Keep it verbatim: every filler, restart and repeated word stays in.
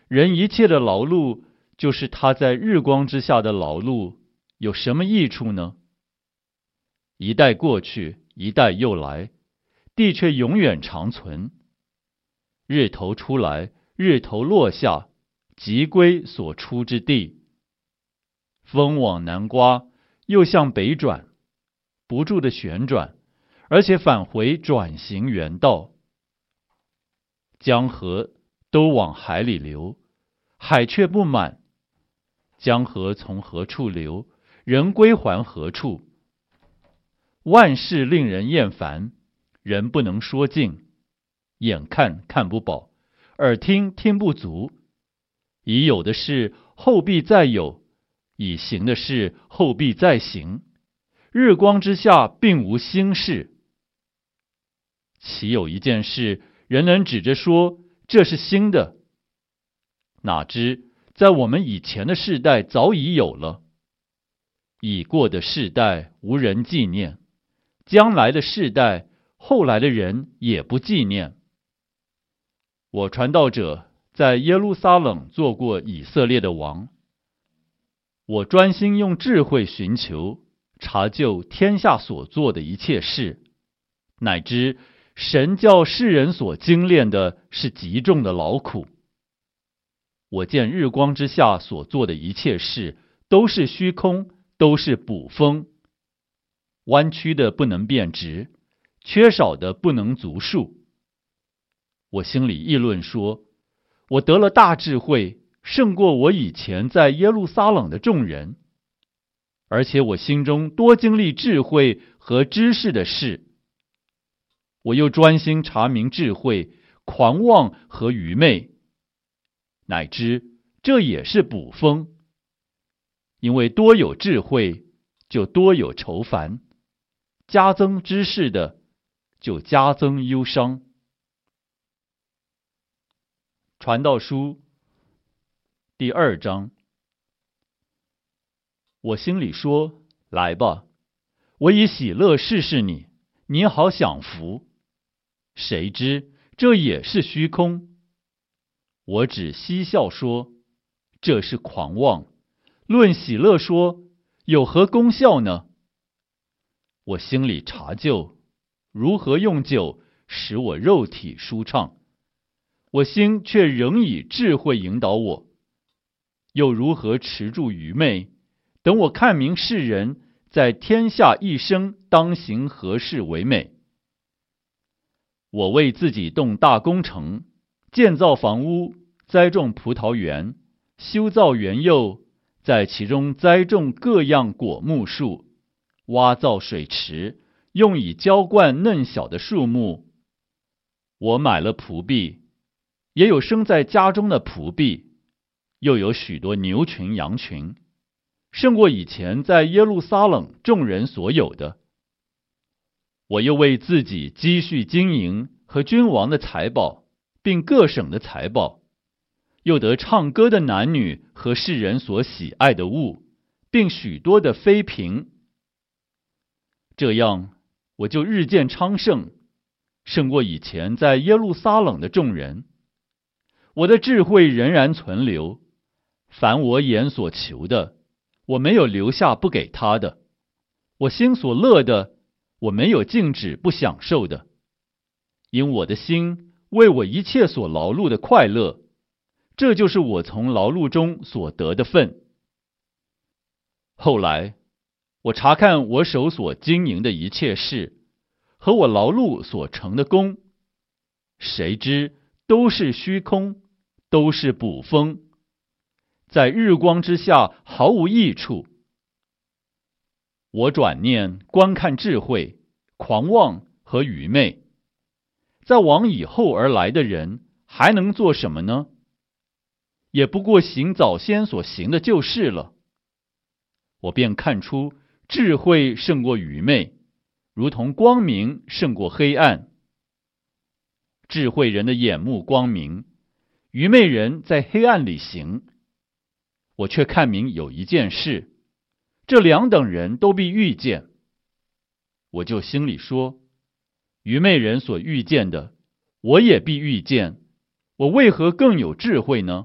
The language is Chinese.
人一切的劳碌，就是他在日光之下的劳碌，有什么益处呢？一代过去，一代又来，地却永远长存。日头出来，日头落下，即归所出之地。风往南刮，又向北转，不住的旋转，而且返回转行原道。江河都往海里流，海却不满。江河从何处流，人归还何处？万事令人厌烦，人不能说尽。眼看看不饱，耳听听不足。已有的事后必再有，已行的事后必再行。日光之下并无新事。岂有一件事人能指着说这是新的？哪知在我们以前的世代早已有了。已过的世代无人纪念，将来的世代后来的人也不纪念。我传道者在耶路撒冷做过以色列的王，我专心用智慧寻求查究天下所做的一切事，乃知神叫世人所精炼的是极重的劳苦。我见日光之下所做的一切事都是虚空，都是捕风，弯曲的不能变直，缺少的不能足数。我心里议论说，我得了大智慧，胜过我以前在耶路撒冷的众人，而且我心中多经历智慧和知识的事。我又专心查明智慧、狂妄和愚昧，乃知这也是捕风。因为多有智慧，就多有愁烦；加增知识的，就加增忧伤。传道书第二章。我心里说，来吧，我以喜乐试试你，你好享福。谁知这也是虚空。我只嬉笑说，这是狂妄。论喜乐说，有何功效呢？我心里查究，如何用酒使我肉体舒畅，我心却仍以智慧引导我。又如何持住愚昧，等我看明世人在天下一生当行何事为美。我为自己动大工程，建造房屋，栽种葡萄园，修造园囿，在其中栽种各样果木树，挖造水池，用以浇灌嫩小的树木。我买了仆婢，也有生在家中的仆婢，又有许多牛群羊群，胜过以前在耶路撒冷众人所有的。我又为自己积蓄金银和君王的财宝，并各省的财宝，又得唱歌的男女和世人所喜爱的物，并许多的妃嫔。这样我就日渐昌盛，胜过以前在耶路撒冷的众人。我的智慧仍然存留，凡我眼所求的，我没有留下不给他的；我心所乐的，我没有禁止不享受的。因我的心为我一切所劳碌的快乐，这就是我从劳碌中所得的份。后来我查看我手所经营的一切事，和我劳碌所成的功，谁知都是虚空，都是捕风，在日光之下毫无益处。我转念观看智慧、狂妄和愚昧，在往以后而来的人还能做什么呢？也不过行早先所行的旧事了。我便看出智慧胜过愚昧，如同光明胜过黑暗。智慧人的眼目光明，愚昧人在黑暗里行。我却看明有一件事，这两等人都必遇见。我就心里说，愚昧人所遇见的，我也必遇见，我为何更有智慧呢？